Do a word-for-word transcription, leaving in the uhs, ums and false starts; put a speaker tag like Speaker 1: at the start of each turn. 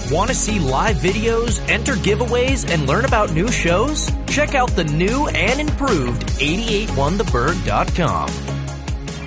Speaker 1: Want to see live videos, enter giveaways, and learn about new shows? Check out the new and improved eight eight one the bird dot com.